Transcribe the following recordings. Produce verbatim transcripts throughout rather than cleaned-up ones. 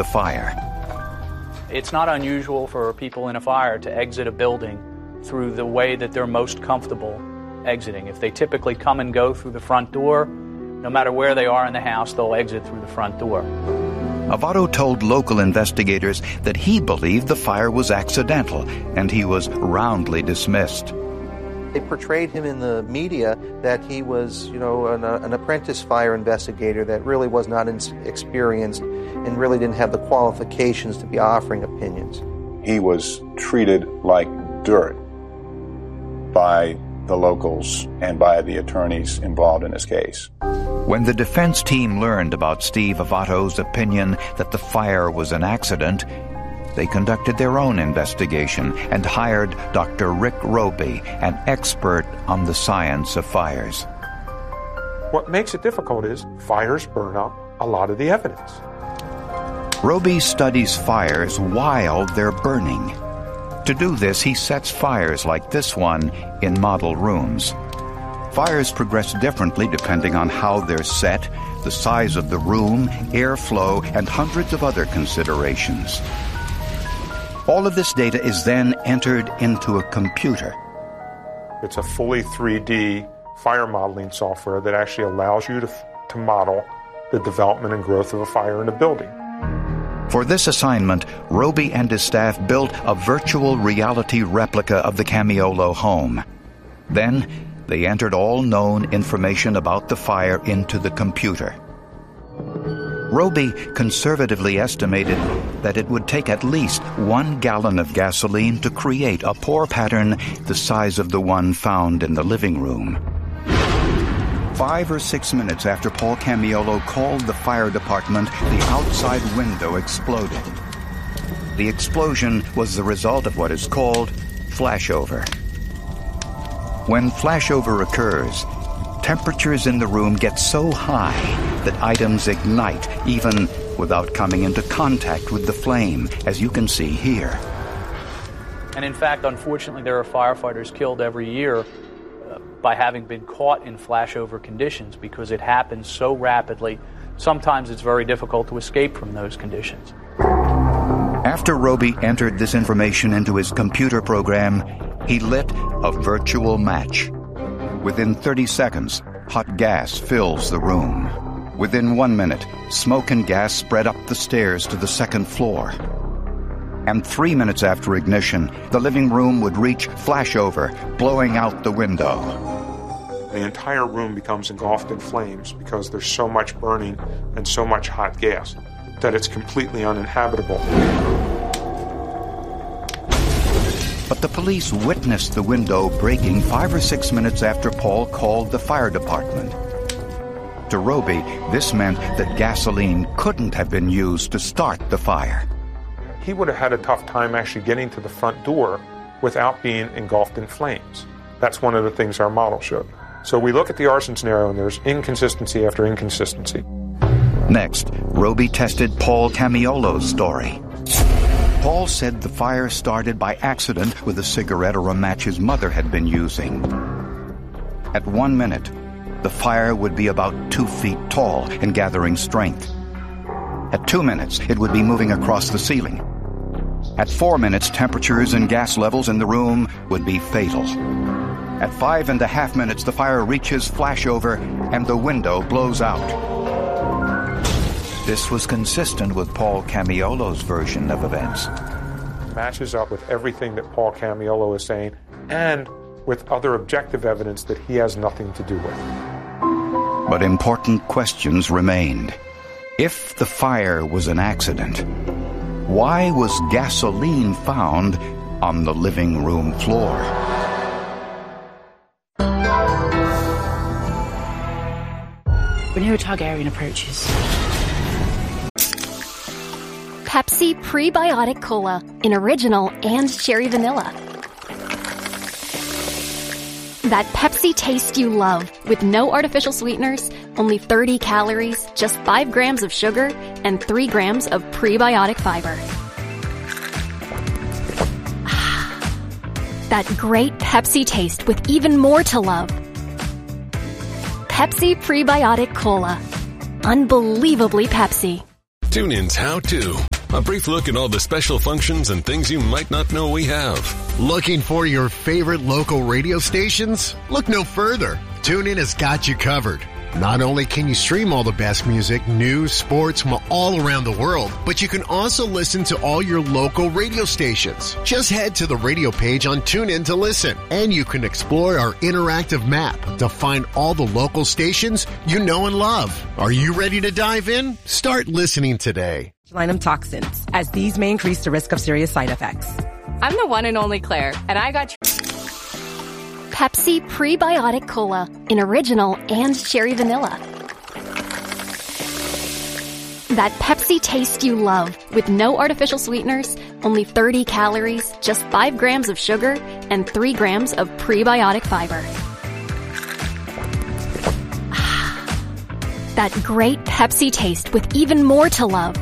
the fire. It's not unusual for people in a fire to exit a building through the way that they're most comfortable exiting. If they typically come and go through the front door, no matter where they are in the house, they'll exit through the front door. Avato told local investigators that he believed the fire was accidental, and he was roundly dismissed. They portrayed him in the media that he was, you know, an, uh, an apprentice fire investigator that really was not ins- experienced and really didn't have the qualifications to be offering opinions. He was treated like dirt by the locals and by the attorneys involved in this case. When the defense team learned about Steve Avato's opinion that the fire was an accident, they conducted their own investigation and hired Doctor Rick Roby, an expert on the science of fires. What makes it difficult is fires burn up a lot of the evidence. Roby studies fires while they're burning. To do this, he sets fires like this one in model rooms. Fires progress differently depending on how they're set, the size of the room, airflow, and hundreds of other considerations. All of this data is then entered into a computer. It's a fully three D fire modeling software that actually allows you to, to model the development and growth of a fire in a building. For this assignment, Roby and his staff built a virtual reality replica of the Camiolo home. Then, they entered all known information about the fire into the computer. Roby conservatively estimated that it would take at least one gallon of gasoline to create a pour pattern the size of the one found in the living room. Five or six minutes after Paul Camiolo called the fire department, the outside window exploded. The explosion was the result of what is called flashover. When flashover occurs, temperatures in the room get so high that items ignite even without coming into contact with the flame, as you can see here. And in fact, unfortunately, there are firefighters killed every year by having been caught in flashover conditions because it happens so rapidly. Sometimes it's very difficult to escape from those conditions. After Roby entered this information into his computer program, he lit a virtual match. Within thirty seconds, hot gas fills the room. Within one minute, smoke and gas spread up the stairs to the second floor. And three minutes after ignition, the living room would reach flashover, blowing out the window. The entire room becomes engulfed in flames because there's so much burning and so much hot gas that it's completely uninhabitable. But the police witnessed the window breaking five or six minutes after Paul called the fire department. To Roby, this meant that gasoline couldn't have been used to start the fire. He would have had a tough time actually getting to the front door without being engulfed in flames. That's one of the things our model showed. So we look at the arson scenario and there's inconsistency after inconsistency. Next, Roby tested Paul Camiolo's story. Paul said the fire started by accident with a cigarette or a match his mother had been using. At one minute, the fire would be about two feet tall and gathering strength. At two minutes, it would be moving across the ceiling. At four minutes, temperatures and gas levels in the room would be fatal. At five and a half minutes, the fire reaches flashover and the window blows out. This was consistent with Paul Camiolo's version of events. Matches up with everything that Paul Camiolo is saying and with other objective evidence that he has nothing to do with. But important questions remained. If the fire was an accident, why was gasoline found on the living room floor? Whenever Targaryen approaches. Pepsi Prebiotic Cola in original and cherry vanilla. That Pepsi taste you love with no artificial sweeteners, only thirty calories, just five grams of sugar, and three grams of prebiotic fiber. That great Pepsi taste with even more to love. Pepsi Prebiotic Cola. Unbelievably Pepsi. TuneIn's How To. A brief look at all the special functions and things you might not know we have. Looking for your favorite local radio stations? Look no further. TuneIn has got you covered. Not only can you stream all the best music, news, sports from all around the world, but you can also listen to all your local radio stations. Just head to the radio page on TuneIn to listen, and you can explore our interactive map to find all the local stations you know and love. Are you ready to dive in? Start listening today. Botulinum toxins, as these may increase the risk of serious side effects. I'm the one and only Claire, and I got... Pepsi Prebiotic Cola in original and cherry vanilla. That Pepsi taste you love with no artificial sweeteners, only thirty calories, just five grams of sugar, and three grams of prebiotic fiber. That great Pepsi taste with even more to love.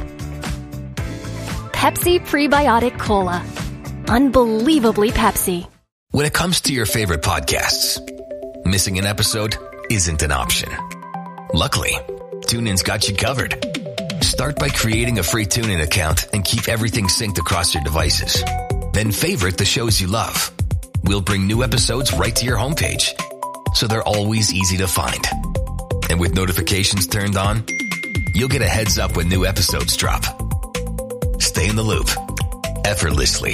Pepsi Prebiotic Cola. Unbelievably Pepsi. When it comes to your favorite podcasts, missing an episode isn't an option. Luckily, TuneIn's got you covered. Start by creating a free TuneIn account and keep everything synced across your devices. Then favorite the shows you love. We'll bring new episodes right to your homepage, so they're always easy to find. And with notifications turned on, you'll get a heads up when new episodes drop. Stay in the loop, effortlessly.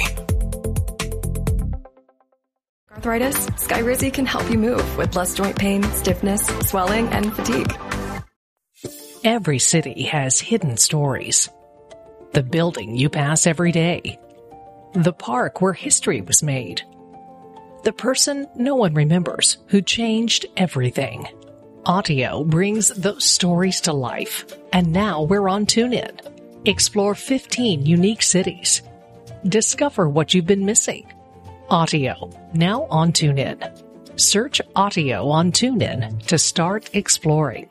Arthritis, Skyrizi can help you move with less joint pain, stiffness, swelling, and fatigue. Every city has hidden stories. The building you pass every day. The park where history was made. The person no one remembers who changed everything. Audio brings those stories to life. And now we're on TuneIn. Explore fifteen unique cities. Discover what you've been missing. Audio, now on TuneIn. Search Audio on TuneIn to start exploring.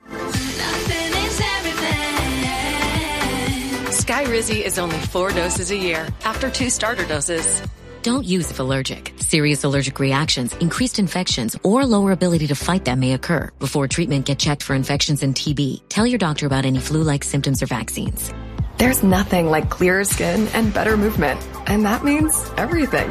Skyrizi is only four doses a year after two starter doses. Don't use if allergic. Serious allergic reactions, increased infections, or lower ability to fight them may occur. Before treatment, get checked for infections and T B. Tell your doctor about any flu-like symptoms or vaccines. There's nothing like clearer skin and better movement, and that means everything.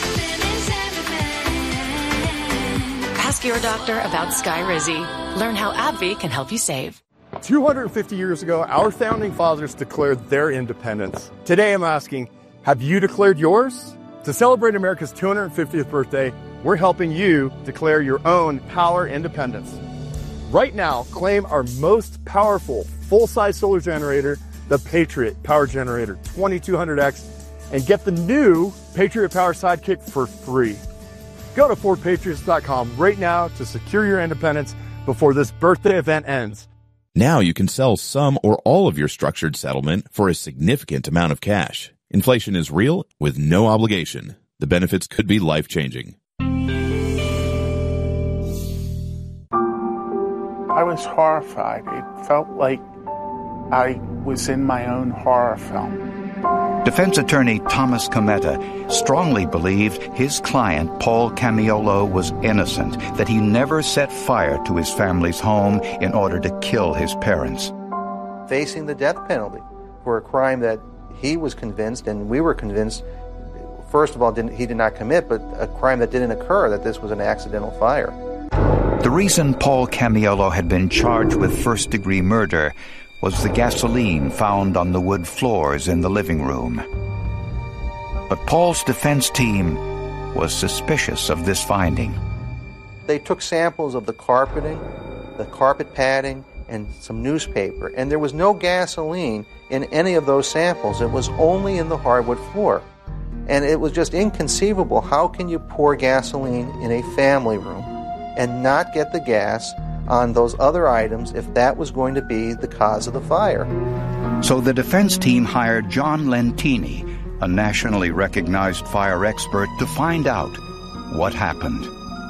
Ask your doctor about Skyrizi. Learn how AbbVie can help you save. two hundred fifty years ago, our founding fathers declared their independence. Today I'm asking, have you declared yours? To celebrate America's two hundred fiftieth birthday, we're helping you declare your own power independence. Right now, claim our most powerful full-size solar generator, the Patriot Power Generator twenty-two hundred X, and get the new Patriot Power Sidekick for free. Go to Ford Patriots dot com right now to secure your independence before this birthday event ends. Now you can sell some or all of your structured settlement for a significant amount of cash. Inflation is real with no obligation. The benefits could be life-changing. I was horrified. It felt like I was in my own horror film. Defense attorney Thomas Cometa strongly believed his client, Paul Camiolo, was innocent, that he never set fire to his family's home in order to kill his parents. Facing the death penalty for a crime that he was convinced, and we were convinced, first of all, didn't, he did not commit, but a crime that didn't occur, that this was an accidental fire. The reason Paul Camiolo had been charged with first-degree murder was the gasoline found on the wood floors in the living room. But Paul's defense team was suspicious of this finding. They took samples of the carpeting, the carpet padding, and some newspaper, and there was no gasoline in any of those samples. It was only in the hardwood floor. And it was just inconceivable. How can you pour gasoline in a family room and not get the gas on those other items if that was going to be the cause of the fire? So the defense team hired John Lentini, a nationally recognized fire expert, to find out what happened.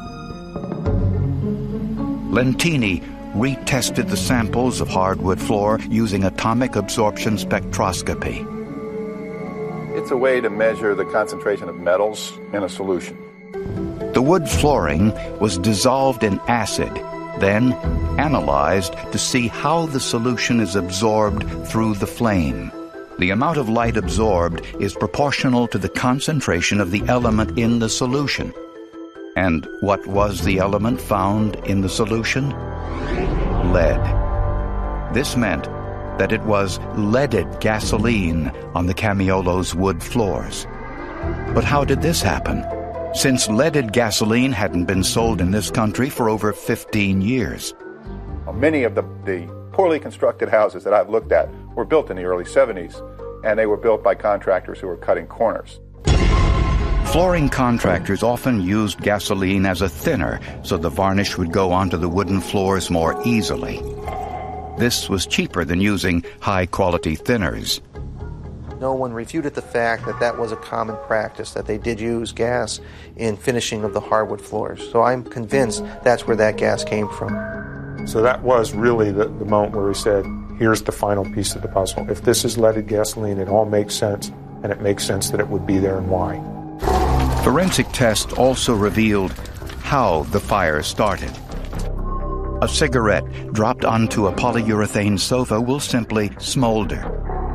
Lentini retested the samples of hardwood floor using atomic absorption spectroscopy. It's a way to measure the concentration of metals in a solution. The wood flooring was dissolved in acid, then analyzed to see how the solution is absorbed through the flame. The amount of light absorbed is proportional to the concentration of the element in the solution. And what was the element found in the solution? Lead. This meant that it was leaded gasoline on the Camiolo's wood floors. But how did this happen? Since leaded gasoline hadn't been sold in this country for over fifteen years. Many of the, the poorly constructed houses that I've looked at were built in the early seventies, and they were built by contractors who were cutting corners. Flooring contractors often used gasoline as a thinner so the varnish would go onto the wooden floors more easily. This was cheaper than using high-quality thinners. No one refuted the fact that that was a common practice, that they did use gas in finishing of the hardwood floors. So I'm convinced that's where that gas came from. So that was really the, the moment where we said, here's the final piece of the puzzle. If this is leaded gasoline, it all makes sense, and it makes sense that it would be there and why. Forensic tests also revealed how the fire started. A cigarette dropped onto a polyurethane sofa will simply smolder.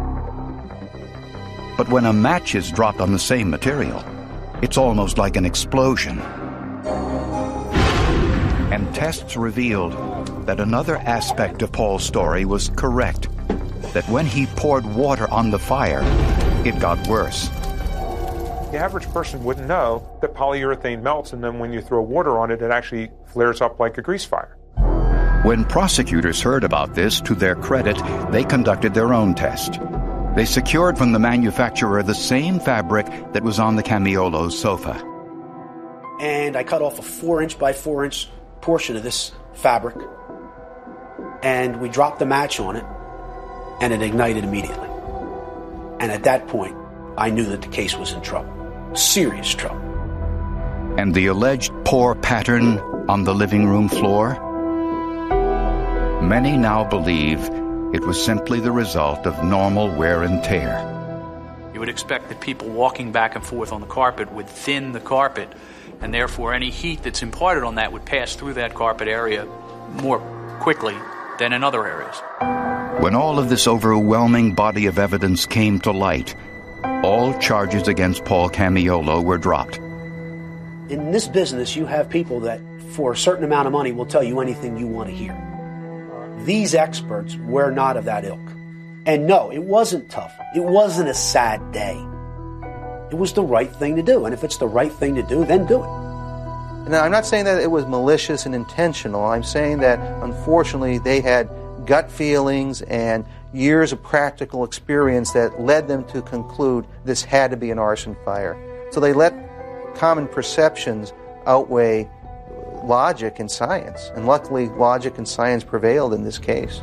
But when a match is dropped on the same material, it's almost like an explosion. And tests revealed that another aspect of Paul's story was correct, that when he poured water on the fire, it got worse. The average person wouldn't know that polyurethane melts, and then when you throw water on it, it actually flares up like a grease fire. When prosecutors heard about this, to their credit, they conducted their own test. They secured from the manufacturer the same fabric that was on the Camiolo's sofa. And I cut off a four inch by four inch portion of this fabric, and we dropped the match on it, and it ignited immediately. And at that point, I knew that the case was in trouble. Serious trouble. And the alleged pour pattern on the living room floor? Many now believe it was simply the result of normal wear and tear. You would expect that people walking back and forth on the carpet would thin the carpet, and therefore any heat that's imparted on that would pass through that carpet area more quickly than in other areas. When all of this overwhelming body of evidence came to light, all charges against Paul Camiolo were dropped. In this business, you have people that, for a certain amount of money, will tell you anything you want to hear. These experts were not of that ilk. And no, it wasn't tough. It wasn't a sad day. It was the right thing to do. And if it's the right thing to do, then do it. Now, I'm not saying that it was malicious and intentional. I'm saying that, unfortunately, they had gut feelings and years of practical experience that led them to conclude this had to be an arson fire. So they let common perceptions outweigh logic and science. And luckily, logic and science prevailed in this case.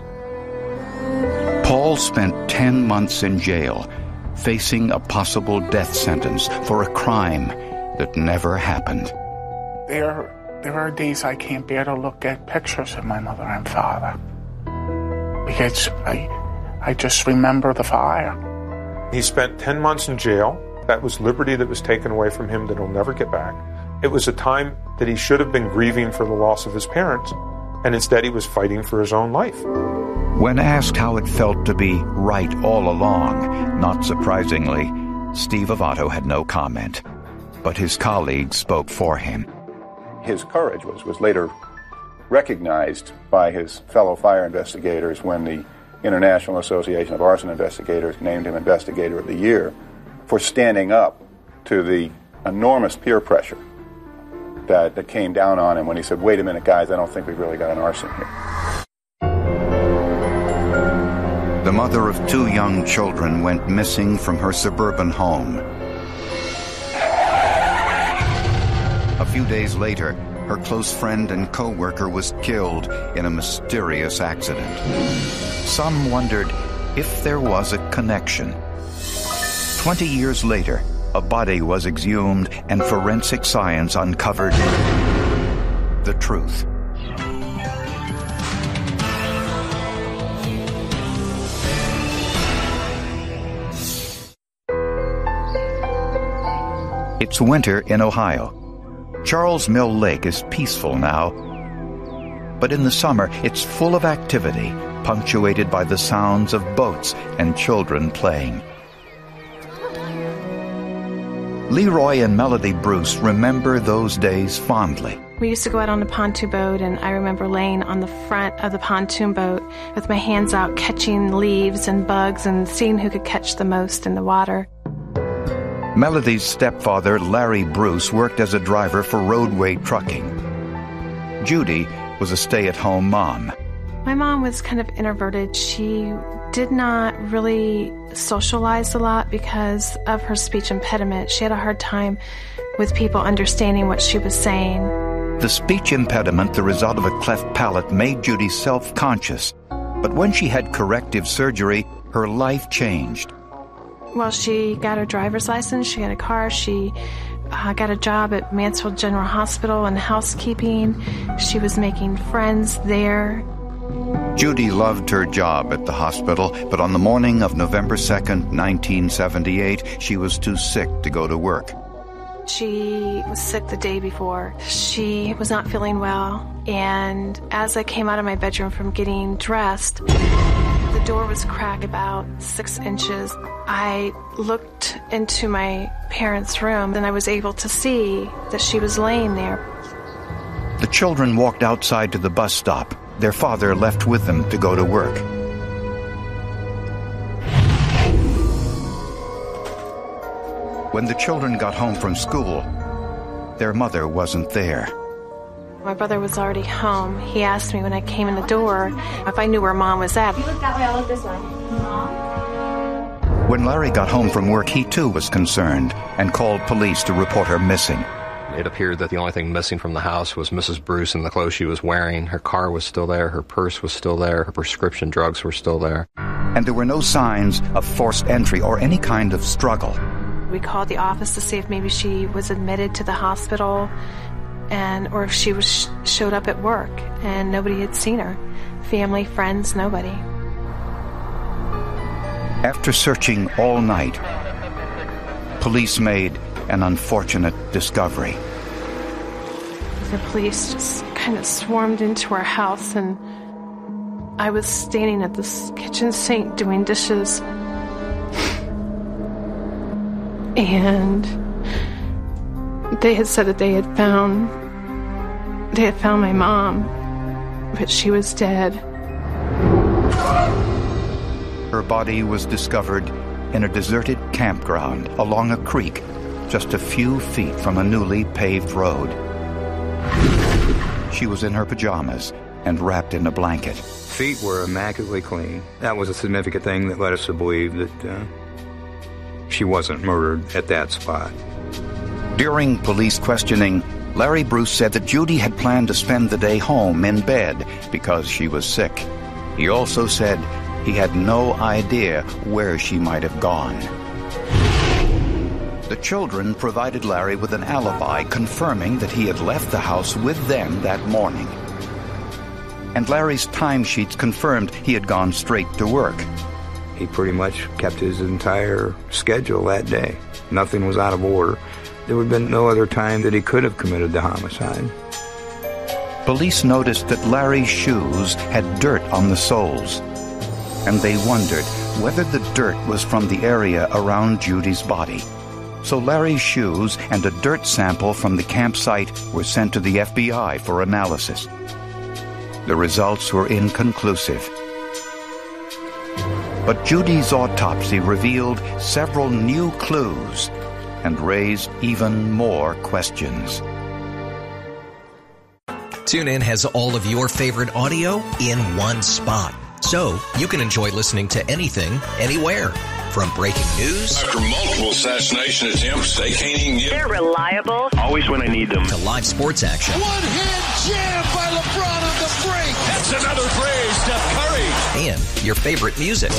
Paul spent ten months in jail, facing a possible death sentence for a crime that never happened. There, there are days I can't bear to look at pictures of my mother and father, because I, I just remember the fire. He spent ten months in jail. That was liberty that was taken away from him that he'll never get back. It was a time that he should have been grieving for the loss of his parents, and instead he was fighting for his own life. When asked how it felt to be right all along, not surprisingly, Steve Avato had no comment, but his colleagues spoke for him. His courage was, was later recognized by his fellow fire investigators when the International Association of Arson Investigators named him Investigator of the Year for standing up to the enormous peer pressure that, that came down on him when he said, wait a minute, guys, I don't think we've really got an arson here. The mother of two young children went missing from her suburban home. A few days later, her close friend and co-worker was killed in a mysterious accident. Some wondered if there was a connection. Twenty years later, a body was exhumed and forensic science uncovered the truth. It's winter in Ohio. Charles Mill Lake is peaceful now. but in the summer it's full of activity, punctuated by the sounds of boats and children playing. Leroy and Melody Bruce remember those days fondly. We used to go out on a pontoon boat, and I remember laying on the front of the pontoon boat with my hands out catching leaves and bugs and seeing who could catch the most in the water. Melody's stepfather, Larry Bruce, worked as a driver for Roadway Trucking. Judy was a stay-at-home mom. My mom was kind of introverted. She did not really socialize a lot because of her speech impediment. She had a hard time with people understanding what she was saying. The speech impediment, the result of a cleft palate, made Judy self-conscious. But when she had corrective surgery, her life changed. Well, she got her driver's license, she got a car, she uh, got a job at Mansfield General Hospital in housekeeping. She was making friends there. Judy loved her job at the hospital, but on the morning of November second, nineteen seventy-eight, she was too sick to go to work. She was sick the day before. She was not feeling well, and as I came out of my bedroom from getting dressed, the door was cracked about six inches. I looked into my parents' room, and I was able to see that she was laying there. The children walked outside to the bus stop. Their father left with them to go to work. When the children got home from school, their mother wasn't there. My brother was already home. He asked me when I came in the door if I knew where Mom was at. You look that way, I'll look this way. Mom. When Larry got home from work, he too was concerned and called police to report her missing. It appeared that the only thing missing from the house was Missus Bruce and the clothes she was wearing. Her car was still there, her purse was still there, her prescription drugs were still there. And there were no signs of forced entry or any kind of struggle. We called the office to see if maybe she was admitted to the hospital and or if she was sh- showed up at work, and nobody had seen her. Family, friends, nobody. After searching all night, police made an unfortunate discovery. The police just kind of swarmed into our house, and I was standing at this kitchen sink doing dishes. And they had said that they had found they had found my mom, but she was dead. Her body was discovered in a deserted campground along a creek just a few feet from a newly paved road. She was in her pajamas and wrapped in a blanket. Feet were immaculately clean. That was a significant thing that led us to believe that uh, she wasn't murdered at that spot. During police questioning, Larry Bruce said that Judy had planned to spend the day home in bed because she was sick. He also said he had no idea where she might have gone. The children provided Larry with an alibi confirming that he had left the house with them that morning. And Larry's timesheets confirmed he had gone straight to work. He pretty much kept his entire schedule that day. Nothing was out of order. There would have been no other time that he could have committed the homicide. Police noticed that Larry's shoes had dirt on the soles, and they wondered whether the dirt was from the area around Judy's body. So Larry's shoes and a dirt sample from the campsite were sent to the F B I for analysis. The results were inconclusive. But Judy's autopsy revealed several new clues and raised even more questions. TuneIn has all of your favorite audio in one spot, so you can enjoy listening to anything, anywhere. From breaking news after multiple assassination attempts, they can't even get. They're reliable. Always when I need them. To live sports action. One hand jam by LeBron on the break. That's another three, Steph Curry. And your favorite music.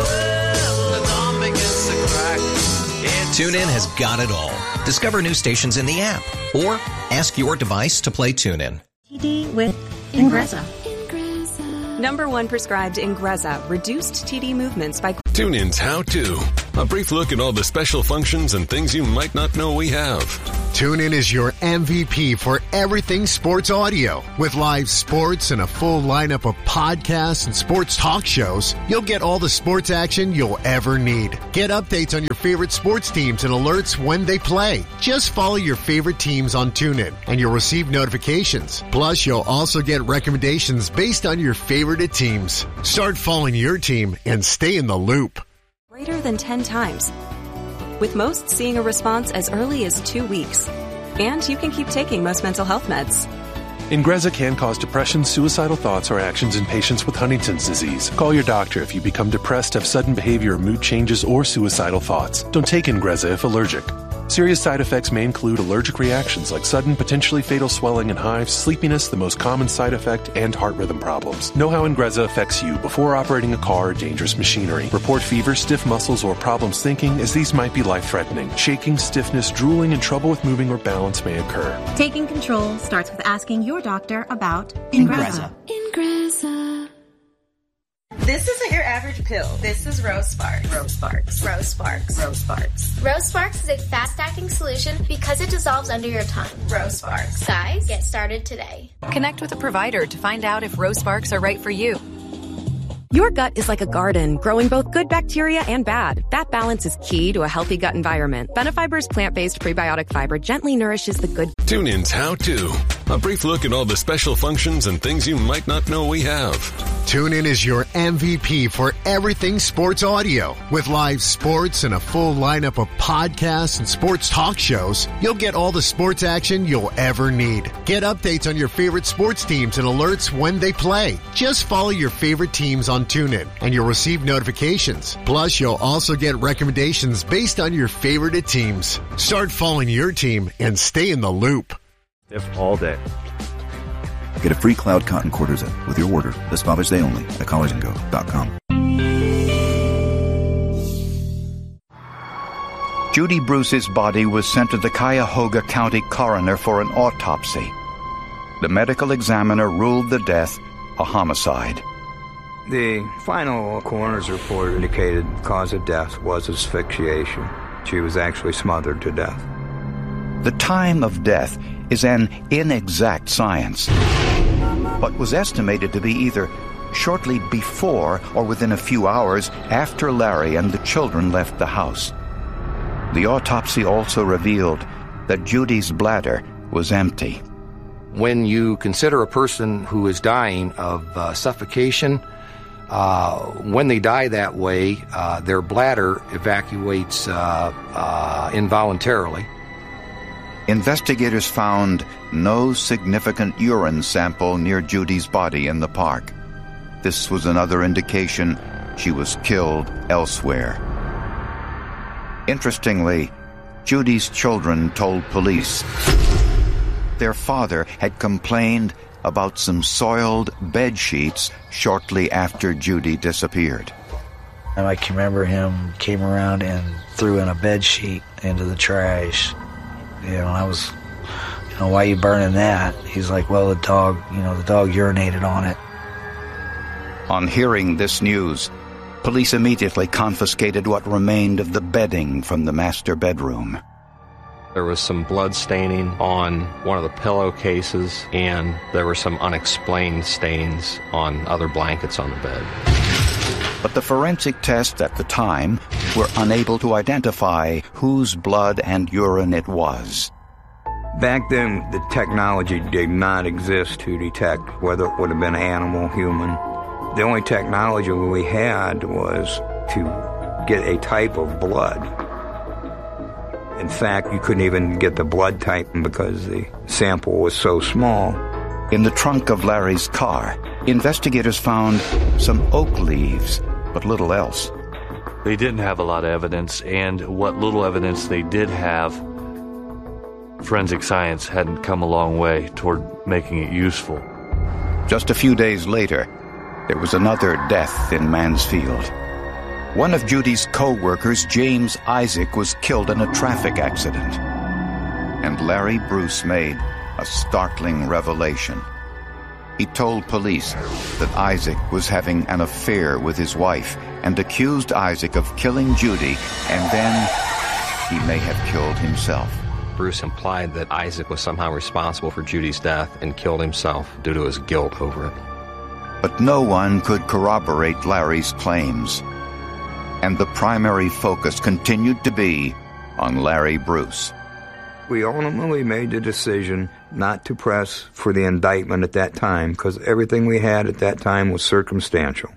TuneIn has got it all. Discover new stations in the app or ask your device to play TuneIn. T D with Ingrezza. Number one prescribed Ingrezza reduced T D movements by... TuneIn's how to. A brief look at all the special functions and things you might not know we have. TuneIn is your M V P for everything sports audio. With live sports and a full lineup of podcasts and sports talk shows, you'll get all the sports action you'll ever need. Get updates on your favorite sports teams and alerts when they play. Just follow your favorite teams on TuneIn, and you'll receive notifications. Plus, you'll also get recommendations based on your favorite teams. Start following your team and stay in the loop. Greater than ten times. With most seeing a response as early as two weeks. And you can keep taking most mental health meds. Ingrezza can cause depression, suicidal thoughts, or actions in patients with Huntington's disease. Call your doctor if you become depressed, have sudden behavior or mood changes, or suicidal thoughts. Don't take Ingrezza if allergic. Serious side effects may include allergic reactions like sudden, potentially fatal swelling and hives, sleepiness, the most common side effect, and heart rhythm problems. Know how Ingrezza affects you before operating a car or dangerous machinery. Report fever, stiff muscles, or problems thinking, as these might be life-threatening. Shaking, stiffness, drooling, and trouble with moving or balance may occur. Taking control starts with asking your doctor about Ingrezza. Ingrezza. This isn't your average pill. This is Rose Sparks. Rose Sparks. Rose Sparks. Rose Sparks. Rose Sparks is a fast-acting solution because it dissolves under your tongue. Rose Sparks. Guys, get started today. Connect with a provider to find out if Rose Sparks are right for you. Your gut is like a garden, growing both good bacteria and bad. That balance is key to a healthy gut environment. Benefiber's plant-based prebiotic fiber gently nourishes the good. TuneIn's How To. A brief look at all the special functions and things you might not know we have. TuneIn is your M V P for everything sports audio. With live sports and a full lineup of podcasts and sports talk shows, you'll get all the sports action you'll ever need. Get updates on your favorite sports teams and alerts when they play. Just follow your favorite teams on TuneIn, and you'll receive notifications. Plus, you'll also get recommendations based on your favorite teams. Start following your team and stay in the loop. If all day. Get a free Cloud Cotton Quarter Zip with your order this Father's Day only at college and go dot com. Judy Bruce's body was sent to the Cuyahoga County coroner for an autopsy. The medical examiner ruled the death a homicide. The final coroner's report indicated the cause of death was asphyxiation. She was actually smothered to death. The time of death is an inexact science, but was estimated to be either shortly before or within a few hours after Larry and the children left the house. The autopsy also revealed that Judy's bladder was empty. When you consider a person who is dying of uh, suffocation, uh, when they die that way, uh, their bladder evacuates uh, uh, involuntarily. Investigators found no significant urine sample near Judy's body in the park. This was another indication she was killed elsewhere. Interestingly, Judy's children told police their father had complained about some soiled bed sheets shortly after Judy disappeared. And I can remember him came around and threw in a bed sheet into the trash. You know, and I was, you know, why are you burning that? He's like, well, the dog, you know, the dog urinated on it. On hearing this news, police immediately confiscated what remained of the bedding from the master bedroom. There was some blood staining on one of the pillowcases, and there were some unexplained stains on other blankets on the bed. But the forensic tests at the time were unable to identify whose blood and urine it was. Back then, the technology did not exist to detect whether it would have been animal, human. The only technology we had was to get a type of blood. In fact, you couldn't even get the blood type because the sample was so small. In the trunk of Larry's car, investigators found some oak leaves, but little else. They didn't have a lot of evidence, and what little evidence they did have, forensic science hadn't come a long way toward making it useful. Just a few days later, there was another death in Mansfield. One of Judy's co-workers, James Isaac, was killed in a traffic accident. And Larry Bruce made a startling revelation. He told police that Isaac was having an affair with his wife and accused Isaac of killing Judy, and then he may have killed himself. Bruce implied that Isaac was somehow responsible for Judy's death and killed himself due to his guilt over it. But no one could corroborate Larry's claims, and the primary focus continued to be on Larry Bruce. We ultimately made the decision not to press for the indictment at that time because everything we had at that time was circumstantial.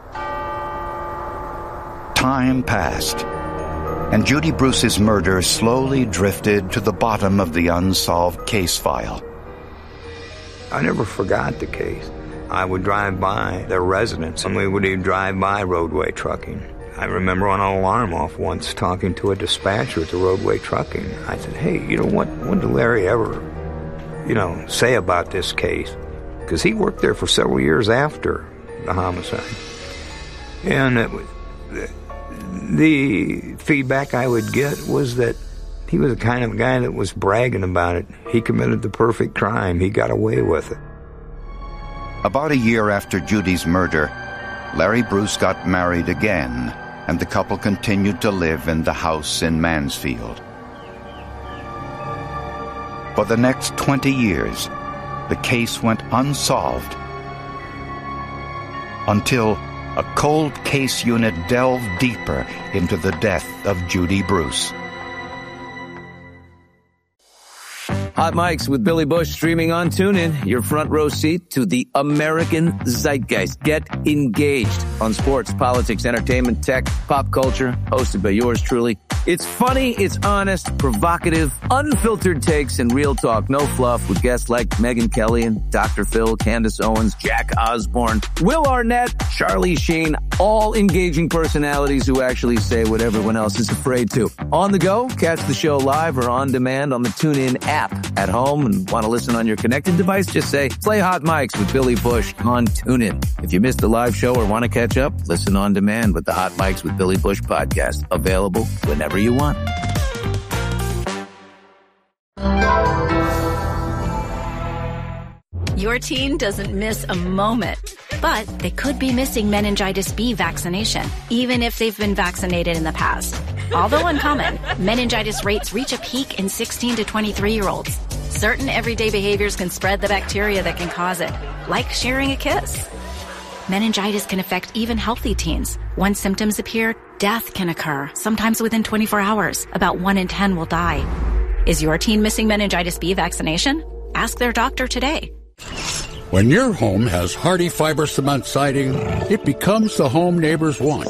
Time passed, and Judy Bruce's murder slowly drifted to the bottom of the unsolved case file. I never forgot the case. I would drive by their residence, and we would even drive by Roadway Trucking. I remember on an alarm off once talking to a dispatcher at the Roadway Trucking. I said, hey, you know, what, what did Larry ever, you know, say about this case? Because he worked there for several years after the homicide. And it was, the feedback I would get was that he was the kind of guy that was bragging about it. He committed the perfect crime. He got away with it. About a year after Judy's murder, Larry Bruce got married again, and the couple continued to live in the house in Mansfield. For the next twenty years, the case went unsolved until a cold case unit delved deeper into the death of Judy Bruce. Hot Mics with Billy Bush streaming on TuneIn, your front row seat to the American zeitgeist. Get engaged on sports, politics, entertainment, tech, pop culture, hosted by yours truly. It's funny, it's honest, provocative, unfiltered takes, and real talk. No fluff with guests like Megyn Kelly and Doctor Phil, Candace Owens, Jack Osborne, Will Arnett, Charlie Sheen, all engaging personalities who actually say what everyone else is afraid to. On the go, catch the show live or on demand on the TuneIn app. At home and want to listen on your connected device, just say, play Hot Mics with Billy Bush on TuneIn. If you missed the live show or want to catch up, listen on demand with the Hot Mics with Billy Bush podcast. Available whenever you want. Your teen doesn't miss a moment, but they could be missing meningitis B vaccination, even if they've been vaccinated in the past. Although uncommon, meningitis rates reach a peak in sixteen to twenty-three-year-olds. Certain everyday behaviors can spread the bacteria that can cause it, like sharing a kiss. Meningitis can affect even healthy teens. Once symptoms appear, death can occur, sometimes within twenty-four hours. About one in ten will die. Is your teen missing meningitis B vaccination? Ask their doctor today. When your home has Hardy Fiber Cement siding, it becomes the home neighbors want.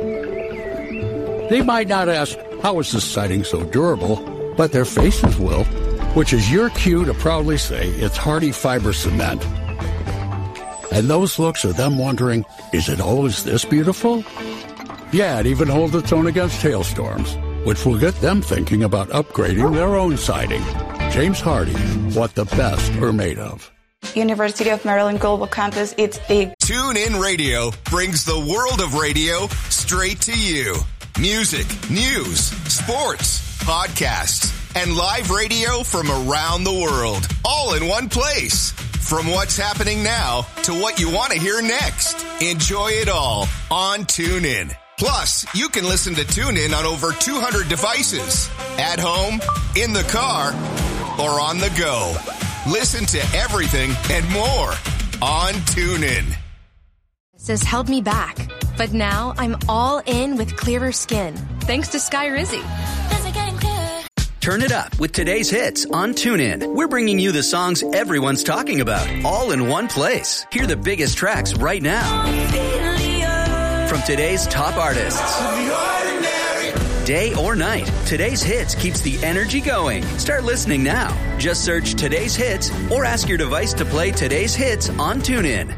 They might not ask, how is this siding so durable? But their faces will, which is your cue to proudly say it's Hardy Fiber Cement. And those looks are them wondering, is it always this beautiful? Yeah, it even holds its own against hailstorms, which will get them thinking about upgrading their own siding. James Hardy, what the best are made of. University of Maryland Global Campus, it's big. TuneIn Radio brings the world of radio straight to you. Music, news, sports, podcasts, and live radio from around the world, all in one place. From what's happening now to what you want to hear next. Enjoy it all on TuneIn. Plus, you can listen to TuneIn on over two hundred devices. At home, in the car, or on the go. Listen to everything and more on TuneIn. This has held me back, but now I'm all in with clearer skin, thanks to Skyrizi. Turn it up with today's hits on TuneIn. We're bringing you the songs everyone's talking about, all in one place. Hear the biggest tracks right now. From today's top artists. Day or night, today's hits keeps the energy going. Start listening now. Just search today's hits or ask your device to play today's hits on TuneIn.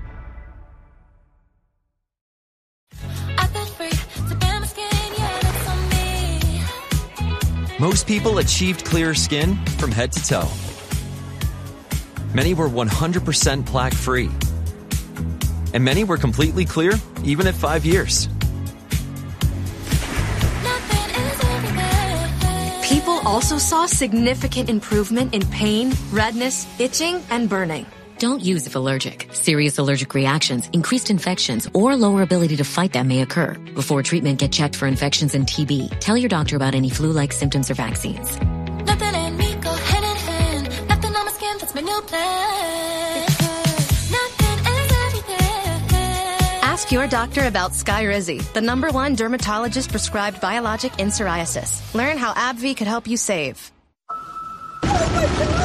Most people achieved clearer skin from head to toe. Many were one hundred percent plaque-free. And many were completely clear, even at five years. People also saw significant improvement in pain, redness, itching, and burning. Don't use if allergic. Serious allergic reactions, increased infections, or lower ability to fight them may occur. Before treatment, get checked for infections and T B. Tell your doctor about any flu-like symptoms or vaccines. Nothing and me go hand in hand. Nothing on my skin fits my new plan. Nothing is everything. Ask your doctor about Skyrizi, the number one dermatologist-prescribed biologic in psoriasis. Learn how AbbVie could help you save. Oh my God!